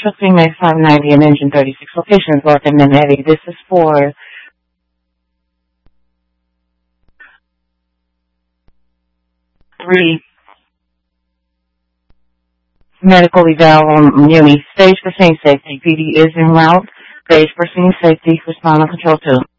truck being made 590 and engine 36 locations, Larkin and Eddie. This is for three medical eval on Muni. Stage for scene safety. PD is en route. Stage for scene safety. Respond on control 2.